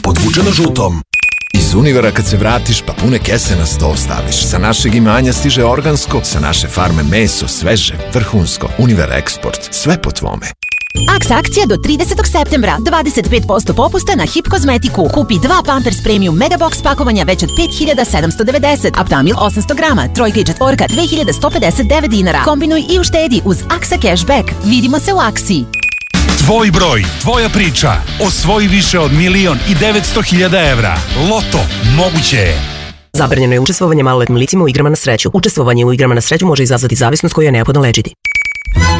podvučeno žutom. Iz Univera kad se vratiš, pa pune kese na sto staviš. Sa našeg imanja stiže organsko, sa naše farme meso, sveže, vrhunsko. Univer Eksport, sve po tvome. Aks akcija do 30. septembra. 25% popusta na Hip kozmetiku. Kupi 2 Pampers Premium Megabox pakovanja već od 5.790. Aptamil 800 grama. Trojka i četvorka 2.159 dinara. Kombinuj i uštedi uz Aksa Cashback. Vidimo se u Aksi. Tvoj broj, tvoja priča. Osvoji više od 1.900.000 evra. Loto, moguće je. Zabranjeno je učestvovanje maloletnim licima u igrama na sreću. Učestvovanje u igrama na sreću može izazvati zavisnost koju je neophodno lečiti.